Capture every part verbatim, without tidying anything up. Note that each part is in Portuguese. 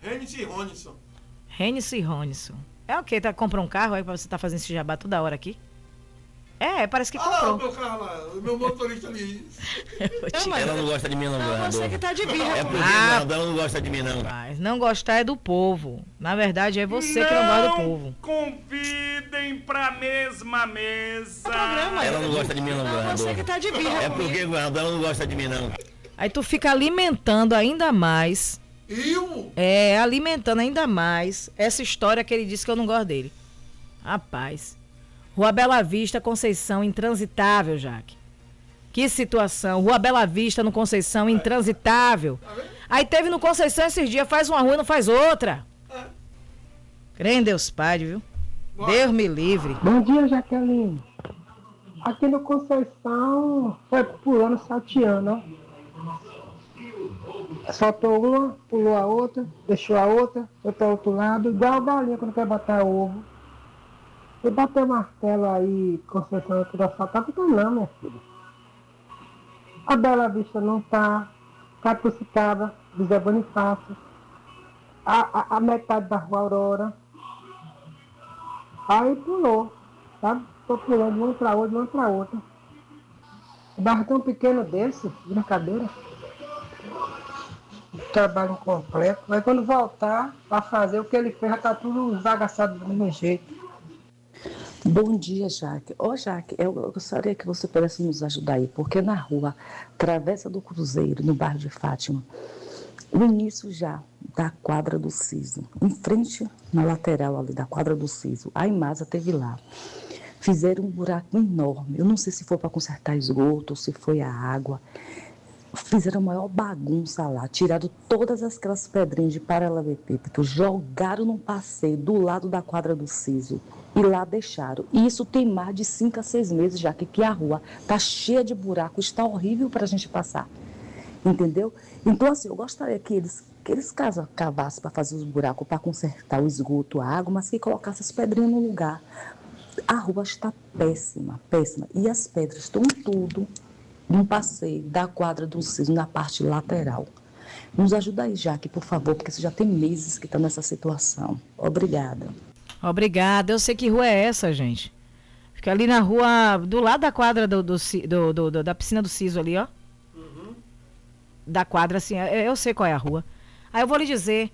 Renis e Ronisson. Renis e Ronisson. É o quê? Tá, compra um carro aí pra você tá fazendo esse jabá toda hora aqui? É, parece que Ah, lá, comprou. o meu carro lá, o meu motorista ali. Não, Ela não gosta de mim, não, governador. você que tá de birra. É porque, Ah, governador, ela não gosta de mim, não. Mas não gostar é do povo. Na verdade, é você não que não gosta do povo. Convidem pra mesma mesa. Programa, ela não gosta de mim, não, governador. Você que tá de birra. É porque, governador, ela não gosta de mim, não. Aí tu fica alimentando ainda mais. Eu? É, alimentando ainda mais essa história que ele disse que eu não gosto dele. Rapaz. Rua Bela Vista, Conceição, intransitável, Jaque. Que situação. Rua Bela Vista, no Conceição, intransitável. Aí teve no Conceição esses dias, faz uma rua e não faz outra. Crê em Deus Pai, viu? Deus me livre. Bom dia, Jaqueline. Aqui no Conceição foi pulando, salteando, ó. Soltou uma, pulou a outra, deixou a outra, foi para outro lado, igual a galinha quando quer botar ovo. E bater o martelo aí, Conceição, aqui da asfaltada, não, minha filha. A Bela Vista não tá, Catucicaba, José Bonifácio, a, a, a metade da Rua Aurora. Aí pulou, sabe? Tô pulando de uma pra outra, de uma pra outra. O barro tão pequeno desse, brincadeira. Trabalho completo. Mas quando voltar pra fazer o que ele fez, já tá tudo esbagaçado do mesmo jeito. Bom dia, Jaque. Ô, Jaque, eu gostaria que você pudesse nos ajudar aí, porque na rua Travessa do Cruzeiro, no bairro de Fátima, o início já da quadra do Siso, em frente, na lateral ali da quadra do Siso, a Imasa teve lá. Fizeram um buraco enorme, eu não sei se foi para consertar esgoto ou se foi a água. Fizeram a maior bagunça lá, tiraram todas aquelas pedrinhas de paralelepípedo, jogaram num passeio do lado da quadra do Siso e lá deixaram. E isso tem mais de cinco a seis meses já, que, que a rua está cheia de buraco, está horrível para a gente passar, entendeu? Então assim, eu gostaria que eles, que eles cavassem para fazer os buracos, para consertar o esgoto, a água, mas que colocassem as pedrinhas no lugar. A rua está péssima, péssima, e as pedras estão tudo num passeio da quadra do Siso na parte lateral. Nos ajuda aí, Jaque, por favor, porque você já tem meses que está nessa situação. Obrigada. Obrigada. Eu sei que rua é essa, gente. Fica ali na rua, do lado da quadra do, do, do, do, do da piscina do Siso ali, ó. Uhum. Da quadra, assim, eu sei qual é a rua. Aí eu vou lhe dizer,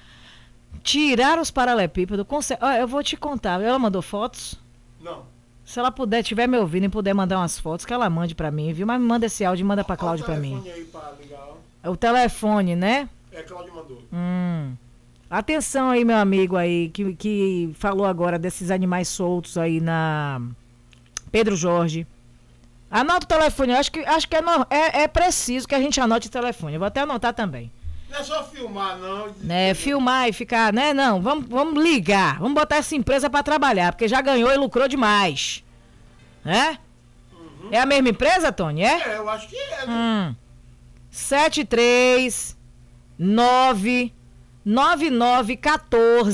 tirar os paralelepípedos, eu vou te contar, ela mandou fotos? Não. Se ela puder, tiver me ouvindo e puder mandar umas fotos, que ela mande pra mim, viu? Mas me manda esse áudio e manda pra Cláudia pra mim. Aí pra ligar, ó. O telefone, né? É, Cláudia mandou. Hum. Atenção aí, meu amigo aí, que, que falou agora desses animais soltos aí na Pedro Jorge. Anota o telefone, eu acho que, acho que é, no, é, é preciso que a gente anote o telefone. Eu vou até anotar também. Não é só filmar, não. É, filmar e ficar, né? Não, vamos, vamos ligar. Vamos botar essa empresa pra trabalhar, porque já ganhou e lucrou demais. Né? Uhum. É a mesma empresa, Tony? É? É, eu acho que é, né? Hum. sete três nove nove nove um quatro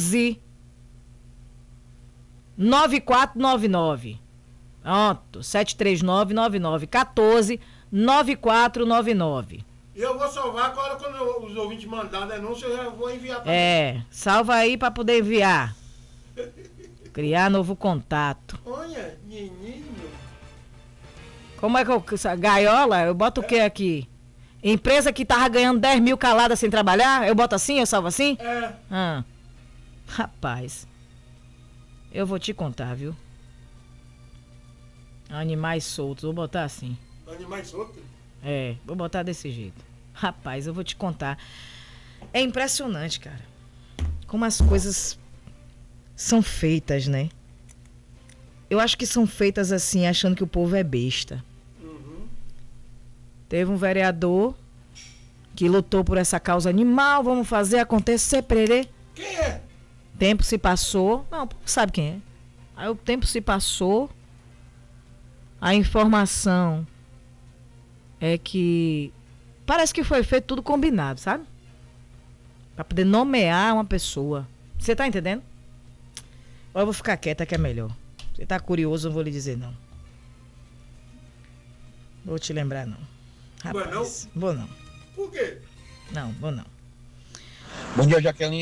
nove quatro nove nove. Pronto. sete três nove nove nove um quatro nove quatro nove nove. E eu vou salvar agora quando eu, os ouvintes mandarem denúncia, eu já vou enviar pra É, mim. Salva aí pra poder enviar. Criar novo contato. Olha, menino. Como é que eu... Gaiola, eu boto é. o que aqui? Empresa que tava ganhando dez mil calada sem trabalhar, eu boto assim, eu salvo assim? É. Ah. Rapaz, eu vou te contar, viu? Animais soltos, vou botar assim. Animais soltos? É, vou botar desse jeito. Rapaz, eu vou te contar. É impressionante, cara. Como as coisas são feitas, né? Eu acho que são feitas assim, achando que o povo é besta. Uhum. Teve um vereador que lutou por essa causa animal. Vamos fazer acontecer, pererê. Quem é? Tempo se passou. Não, sabe quem é? Aí o tempo se passou. A informação é que parece que foi feito tudo combinado, sabe? Pra poder nomear uma pessoa. Você tá entendendo? Ou eu vou ficar quieta que é melhor. Você tá curioso, não vou lhe dizer não. Vou te lembrar não. Rapaz, Vai não? Vou não. Por quê? Não, vou não. Bom dia, Jaqueline.